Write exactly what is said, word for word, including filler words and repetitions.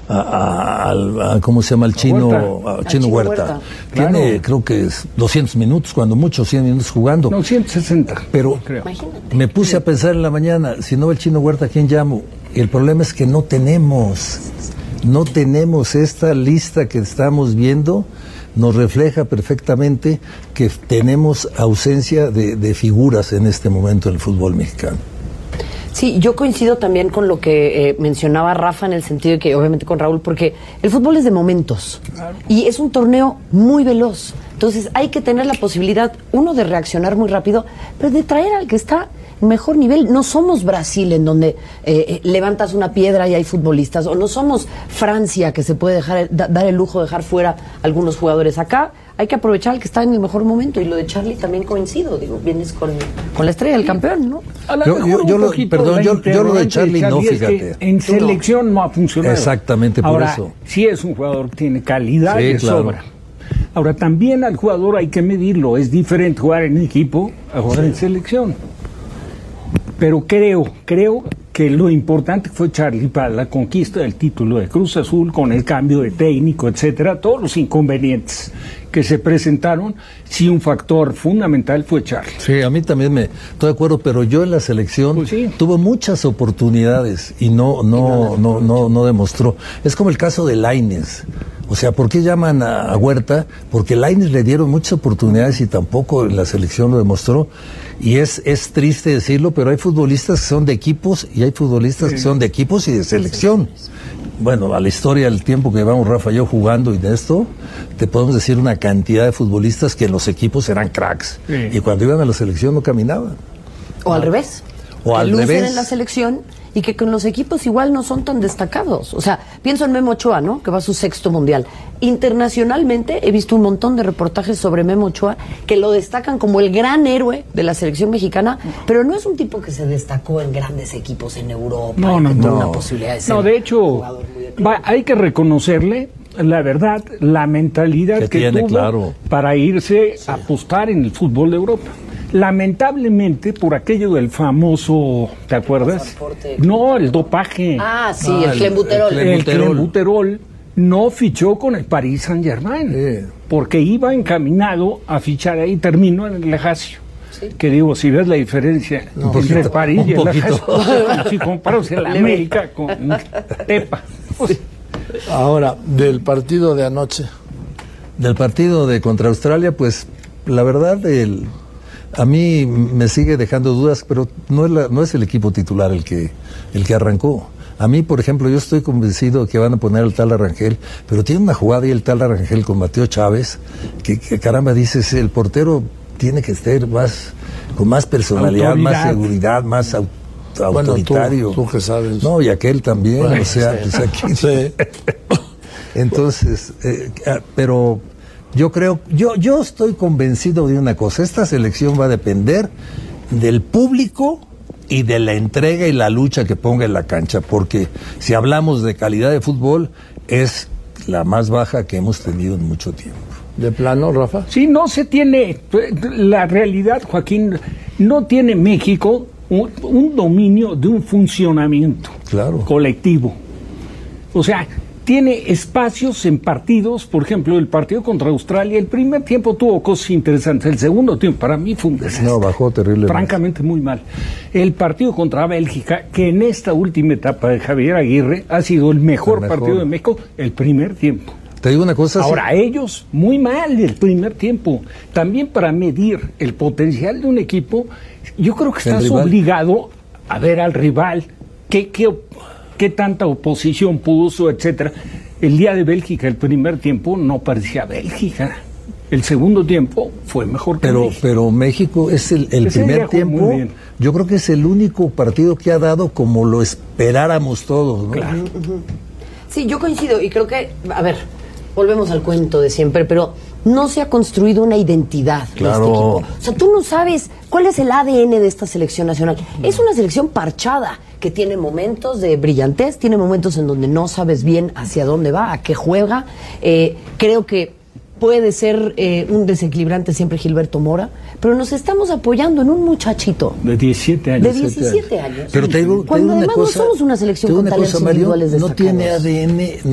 a, a, a, a ¿cómo se llama? El chino, a Chino, Chino Huerta. Huerta. Tiene, claro. creo que es doscientos minutos, cuando mucho, cien minutos jugando. No, ciento sesenta. Pero creo. Me puse a pensar en la mañana, si no va el Chino Huerta, ¿a quién llamo? Y el problema es que no tenemos, no tenemos esta lista que estamos viendo. Nos refleja perfectamente que tenemos ausencia de, de figuras en este momento en el fútbol mexicano. Sí, yo coincido también con lo que eh, mencionaba Rafa, en el sentido de que, obviamente con Raúl, porque el fútbol es de momentos, claro. Y es un torneo muy veloz. Entonces hay que tener la posibilidad, uno, de reaccionar muy rápido, pero de traer al que está en mejor nivel. No somos Brasil, en donde eh, eh, levantas una piedra y hay futbolistas, o no somos Francia, que se puede dejar da, dar el lujo de dejar fuera algunos jugadores. Acá hay que aprovechar al que está en el mejor momento, y lo de Charlie también coincido, digo, vienes con, con la estrella del campeón, ¿no? Yo, yo, yo lo, perdón, yo, yo lo de Charlie, de Charlie no, fíjate. Es que en selección no. no ha funcionado. Exactamente, por Ahora, eso. Sí es un jugador que tiene calidad sí, de claro. sobra. Ahora, también al jugador hay que medirlo. Es diferente jugar en equipo a jugar sí. en selección. Pero creo, creo que lo importante fue Charlie para la conquista del título de Cruz Azul, con el cambio de técnico, etcétera, todos los inconvenientes que se presentaron, sí, un factor fundamental fue Charlie. Sí, a mí también me estoy de acuerdo, pero yo en la selección pues sí. tuve muchas oportunidades y no, no, no, no, no demostró. Es como el caso de Lainez. O sea, ¿por qué llaman a, a Huerta? Porque Lainez le dieron muchas oportunidades y tampoco en la selección lo demostró. Y es, es triste decirlo, pero hay futbolistas que son de equipos y hay futbolistas sí. que son de equipos y de selección. Bueno, a la historia del tiempo que llevamos Rafa y yo jugando y de esto, te podemos decir una cantidad de futbolistas que en los equipos eran cracks. Sí. Y cuando iban a la selección no caminaban. O al revés. O al lucen revés. en la selección y que con los equipos igual no son tan destacados. O sea, pienso en Memo Ochoa, ¿no? Que va a su sexto mundial. Internacionalmente he visto un montón de reportajes sobre Memo Ochoa que lo destacan como el gran héroe de la selección mexicana, pero no es un tipo que se destacó en grandes equipos en Europa. No, no, que no. Una posibilidad de ser no, de hecho, va, hay que reconocerle la verdad, la mentalidad que, que tiene, tuvo claro. para irse sí. a apostar en el fútbol de Europa. Lamentablemente, por aquello del famoso, ¿te acuerdas? Transporte. No, el dopaje. Ah, sí, ah, el clenbuterol. El, el clenbuterol no fichó con el Paris Saint-Germain, sí. porque iba encaminado a fichar ahí, terminó en el Lejacio. Sí. Que digo, si ves la diferencia no, entre poquito, París y el Lejacio, si comparas el América con Tepa. Sí. Ahora, del partido de anoche. Del partido de contra Australia, pues, la verdad, el... a mí me sigue dejando dudas, pero no es, la, no es el equipo titular el que, el que arrancó. A mí, por ejemplo, yo estoy convencido que van a poner al tal Arrangel, pero tiene una jugada y el tal Arrangel con Mateo Chávez, que, que caramba, dices, el portero tiene que estar más, con más personalidad, autoridad. Más seguridad, más au, autoritario. Bueno, tú, tú que sabes. No, y aquel también, bueno, o sea, sí. pues aquí. Sí. Entonces, eh, pero... Yo creo, yo, yo estoy convencido de una cosa, esta selección va a depender del público y de la entrega y la lucha que ponga en la cancha, porque si hablamos de calidad de fútbol, es la más baja que hemos tenido en mucho tiempo. ¿De plano, Rafa? Sí, no se tiene, la realidad, Joaquín, no tiene México un, un dominio de un funcionamiento claro. colectivo. O sea, tiene espacios en partidos, por ejemplo, el partido contra Australia, el primer tiempo tuvo cosas interesantes, el segundo tiempo para mí fue un desastre. No, bajó terrible. Francamente muy mal. El partido contra Bélgica, que en esta última etapa de Javier Aguirre ha sido el mejor, el mejor. partido de México, el primer tiempo. Te digo una cosa. Ahora, sí. ellos, muy mal el primer tiempo. También para medir el potencial de un equipo, yo creo que estás obligado a ver al rival, qué, qué qué tanta oposición puso, etcétera. El día de Bélgica, el primer tiempo, no parecía Bélgica. El segundo tiempo fue mejor que pero, México. Pero México es el, el primer tiempo, yo creo que es el único partido que ha dado como lo esperáramos todos, ¿no? Claro. Sí, yo coincido y creo que, a ver, volvemos al cuento de siempre, pero no se ha construido una identidad claro. de este equipo. O sea, tú no sabes cuál es el A D N de esta selección nacional. Es una selección parchada, que tiene momentos de brillantez, tiene momentos en donde no sabes bien hacia dónde va, a qué juega. Eh, creo que puede ser eh, un desequilibrante siempre Gilberto Mora, pero nos estamos apoyando en un muchachito. De diecisiete años. De diecisiete años. Pero te digo, Cuando te digo además una cosa, no somos una selección con talentos cosa, Mario, individuales no destacados. tiene A D N...